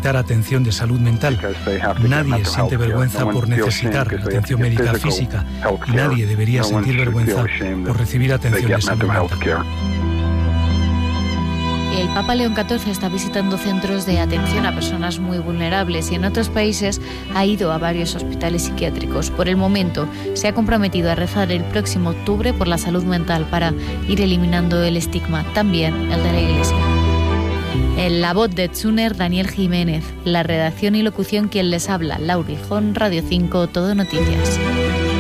necesitar atención de salud mental. Nadie siente vergüenza por necesitar atención médica física y nadie debería sentir vergüenza por recibir atención de salud mental. El Papa León XIV está visitando centros de atención a personas muy vulnerables y en otros países ha ido a varios hospitales psiquiátricos. Por el momento se ha comprometido a rezar el próximo octubre por la salud mental para ir eliminando el estigma, también el de la Iglesia. En la voz de Tsuner, Daniel Jiménez. La redacción y locución quien les habla, Laura Hijón, Radio 5, Todo Noticias.